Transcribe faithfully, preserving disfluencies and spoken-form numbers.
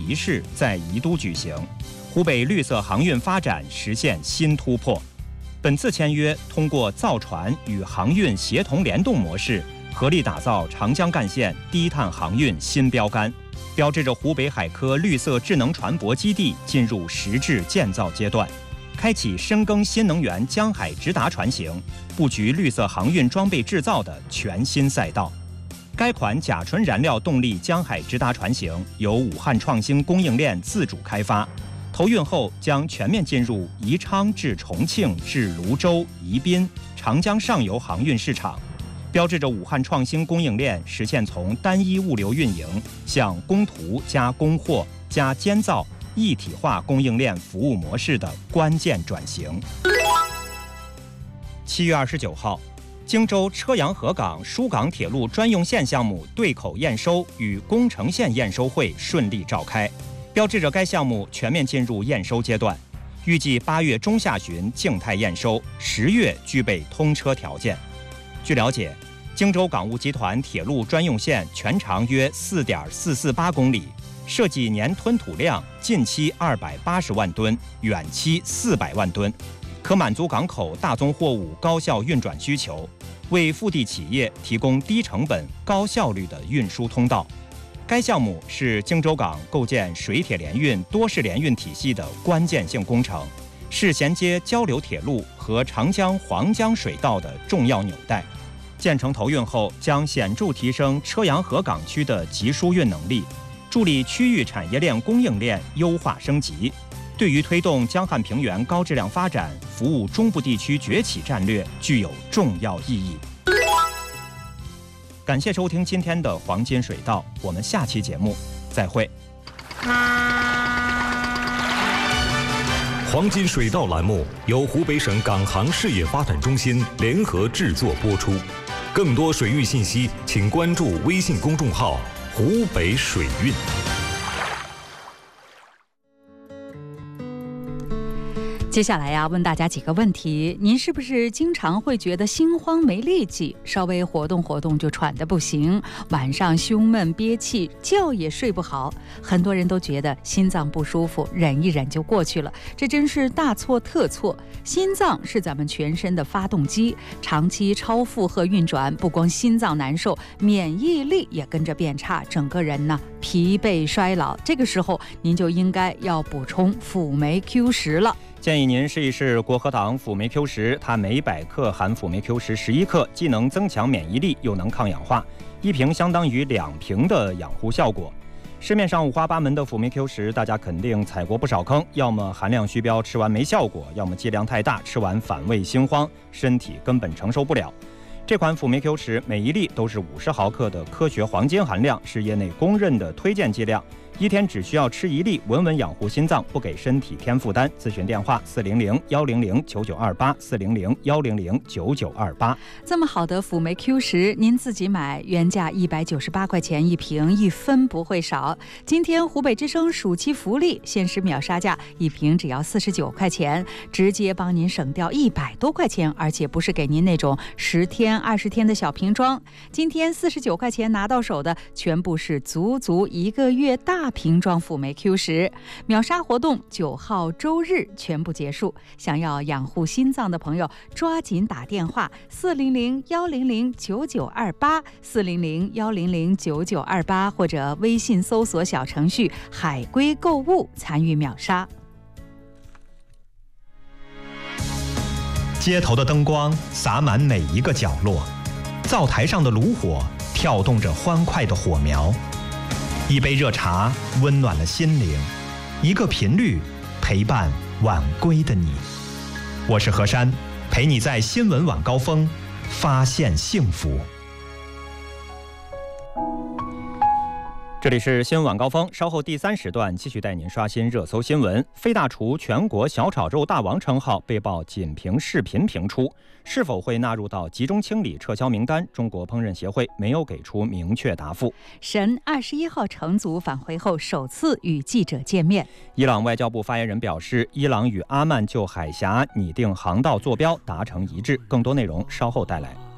仪式在宜都举行，湖北绿色航运发展实现新突破。本次签约通过造船与航运协同联动模式，合力打造长江干线低碳航运新标杆，标志着湖北海科绿色智能船舶基地进入实质建造阶段，开启深耕新能源江海直达船型、布局绿色航运装备制造的全新赛道。该款甲醇燃料动力江海直达船型由武汉创新供应链自主开发，投运后将全面进入宜昌至重庆至泸州、宜宾、长江上游航运市场，标志着武汉创新供应链实现从单一物流运营向供图加供货加监造一体化供应链服务模式的关键转型。七月二十九号，荆州车阳河港疏港铁路专用线项目对口验收与工程线验收会顺利召开，标志着该项目全面进入验收阶段，预计八月中下旬静态验收，十月具备通车条件。据了解，荆州港务集团铁路专用线全长约 四点四四八公里，设计年吞吐量近期二百八十万吨，远期四百万吨，可满足港口大宗货物高效运转需求，为腹地企业提供低成本、高效率的运输通道。该项目是荆州港构建水铁联运多式联运体系的关键性工程，是衔接交流铁路和长江、黄江水道的重要纽带。建成投运后，将显著提升车阳河港区的集输运能力，助力区域产业链供应链优化升级，对于推动江汉平原高质量发展、服务中部地区崛起战略具有重要意义。感谢收听今天的黄金水道，我们下期节目再会。 黄金水道栏目由湖北省港航事业发展中心联合制作播出。更多水域信息，请关注微信公众号“湖北水运”。 接下来呀、啊，问大家几个问题：您是不是经常会觉得心慌没力气，稍微活动活动就喘得不行，晚上胸闷憋气，觉也睡不好？很多人都觉得心脏不舒服，忍一忍就过去了，这真是大错特错。心脏是咱们全身的发动机，长期超负荷运转，不光心脏难受，免疫力也跟着变差，整个人呢疲惫衰老。这个时候您就应该要补充辅酶 Q 十了。 建议您试一试国和堂辅酶 Q 十，它每百克含辅酶 Q 十十一克，既能增强免疫力，又能抗氧化，一瓶相当于两瓶的养护效果。市面上五花八门的辅酶 Q 十，大家肯定踩过不少坑，要么含量虚标，吃完没效果，要么剂量太大，吃完反胃心慌，身体根本承受不了。这款辅酶 Q 十每一粒都是五十毫克的科学黄金含量，是业内公认的推荐剂量。一天只需要吃一粒，稳稳养护心脏，不给身体添负担。咨询电话：四零零幺零零九九二八，四零零幺零零九九二八。 这么好的辅酶 Q 十，您自己买，原价一百九十八块钱一瓶，一分不会少。今天湖北之声暑期福利，限时秒杀价，一瓶只要四十九块钱，直接帮您省掉一百多块钱，而且不是给您那种十天、二十天的小瓶装。今天四十九块钱拿到手的，全部是足足一个月大瓶装辅酶 Q 十，秒杀活动九号周日全部结束。想要养护心脏的朋友，抓紧打电话四零零幺零零九九二八，四零零幺零零九九二八，或者微信搜索小程序“海龟购物”参与秒杀。 街头的灯光洒满每一个角落，灶台上的炉火跳动着欢快的火苗。一杯热茶温暖了心灵，一个频率陪伴晚归的你。我是何山，陪你在新闻晚高峰发现幸福。 这里是新闻晚高峰，稍后第三时段继续带您刷新热搜新闻。费大厨全国小炒肉大王称号被曝仅凭视频评出，是否会纳入到集中清理撤销名单？中国烹饪协会没有给出明确答复。 神二十一号乘组返回后首次与记者见面。 伊朗外交部发言人表示，伊朗与阿曼就海峡拟定航道坐标达成一致。更多内容稍后带来。